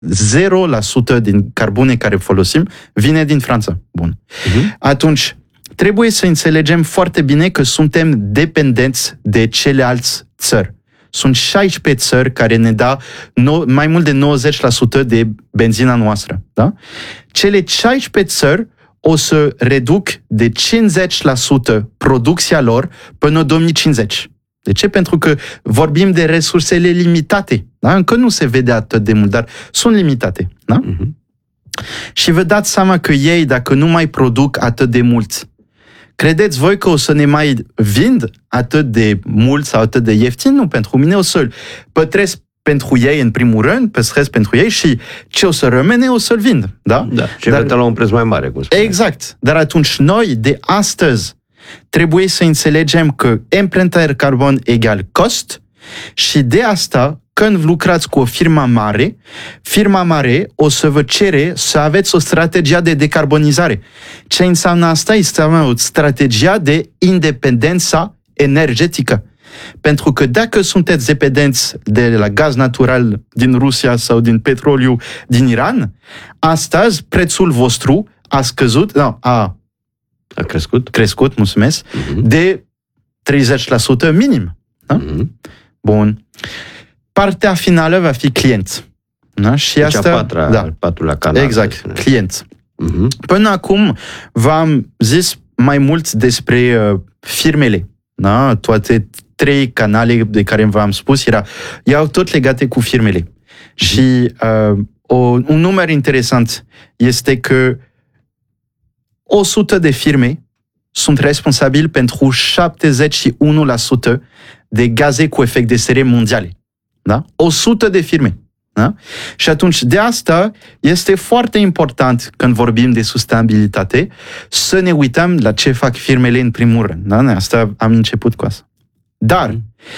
0% din cărbune care folosim vine din Franța. Bun. Atunci, trebuie să înțelegem foarte bine că suntem dependenți de celelalte țări. Sunt 16 țări care ne dau mai mult de 90% de benzina noastră. Da? Cele 16 țări o să reduc de 50% producția lor până în 2050. De ce? Pentru că vorbim de resursele limitate. Da? Încă nu se vede atât de mult, dar sunt limitate. Da? Și vă dați seama că ei, dacă nu mai produc atât de mulți, credeți voi că o să ne mai vind atât de mult sau atât de ieftin? Nu, pentru mine o să-l pătresc pentru ei în primul rând, păstrez pentru ei și ce o să rămâne o să-l vind. Da? Și eventual la un preț mai mare, cum spuneai. Exact. Dar atunci noi, de astăzi, trebuie să înțelegem că emprenta de carbon egal cost și de asta, când lucrați cu o firmă mare o să vă cere să aveți o strategie de decarbonizare. Ce înseamnă asta? Este o strategie de independență energetică. Pentru că dacă sunteți dependenți de la gaz natural din Rusia sau din petroliu din Iran, astăzi prețul vostru a scăzut, a crescut, mulțumesc, de 30% minim. Da? Bun. Partea finală va fi client. Da? Și deci asta, patrulea canal. Exact, client. Până acum v-am zis mai mult despre firmele. Da? Toate 3 canale de care v-am spus erau tot legate cu firmele. Și un număr interesant este că 100 de firme sunt responsabili pentru 71% de gaze cu efect de seră mondiale. Da? 100 de firme. Da? Și atunci, de asta este foarte important când vorbim de sustenabilitate să ne uităm la ce fac firmele în primul rând. Da? Asta am început cu asta. Dar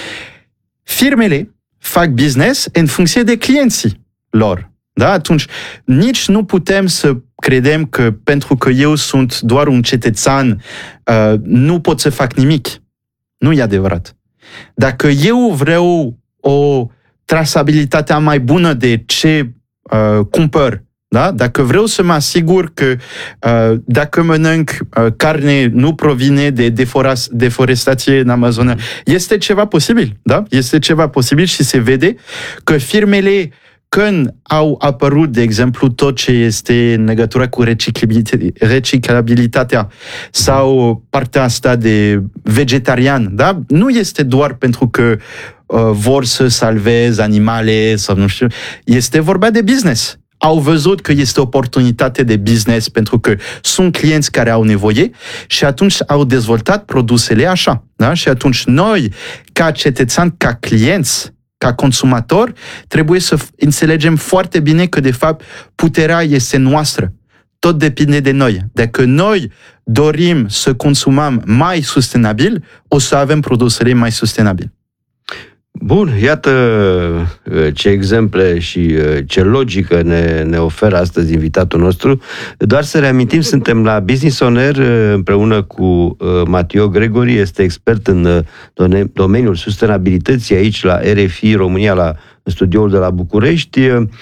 firmele fac business în funcție de clienții lor. Da? Atunci, nici nu putem să credem că pentru că eu sunt doar un cetățean, nu pot să fac nimic. Nu e adevărat. Dacă eu vreau o trasabilitate mai bună de ce cumpăr, da? Dacă vreau să mă asigur că dacă mănânc carne nu provine de deforestație în Amazonia, este ceva posibil, da? Este ceva posibil și se vede că firmele, când au apărut, de exemplu, tot ce este în legătură cu reciclabilitatea sau partea asta de vegetarian, da? Nu este doar pentru că vor să salveze animale sau nu știu, este vorba de business. Au văzut că este o oportunitate de business pentru că sunt clienți care au nevoie și atunci au dezvoltat produsele așa. Da? Și atunci noi, ca cetățeni, ca clienți, ca consumator, trebuie să înțelegem foarte bine că, de fapt, puterea este noastră. Tot depinde de noi. Dacă noi dorim să consumăm mai sustenabil, o să avem produsele mai sustenabile. Bun, iată ce exemple și ce logică ne oferă astăzi invitatul nostru. Doar să reamintim, suntem la Business On Air împreună cu Matteo Gregori, este expert în domeniul sustenabilității aici la RFI România, la studioul de la București.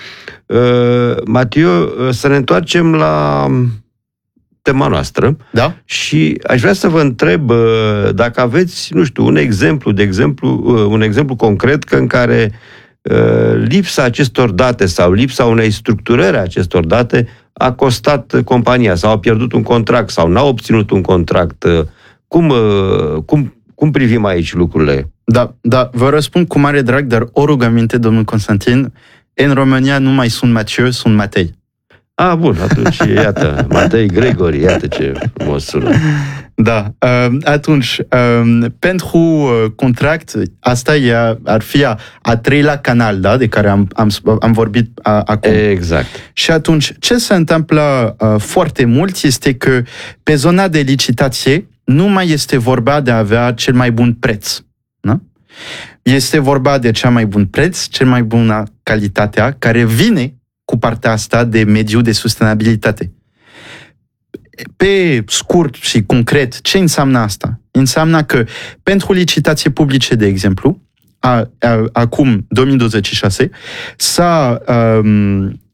Matteo, să ne întoarcem la tema noastră. Da? Și aș vrea să vă întreb dacă aveți, nu știu, un exemplu concret în care lipsa acestor date sau lipsa unei structurări a acestor date a costat compania sau a pierdut un contract sau n-a obținut un contract. Cum privim aici lucrurile? Da, vă răspund cu mare drag, dar o rugăminte, domnul Constantin, în România nu mai sunt Mathieu, sunt Matei. Bun, atunci, iată, Matei Gregori, iată ce frumos sună. Da, atunci, pentru contract, asta ar fi a treilea canal, da, de care am vorbit acum. Exact. Și atunci, ce se întâmplă foarte mult este că pe zona de licitație nu mai este vorba de a avea cel mai bun preț. Da? Este vorba de cel mai bun preț, cel mai bună calitatea, care vine cu partea asta de mediu de sustenabilitate. Pe scurt și concret, ce înseamnă asta? Înseamnă că pentru licitații publice, de exemplu, acum 2026, s-a